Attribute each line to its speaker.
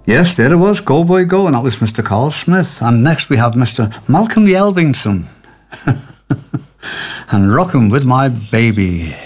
Speaker 1: Yes, there it was, Go Boy Go, and that was Mr. Carl Smith. And next we have Mr. Malcolm Yelvington. And Rockin' With My Baby.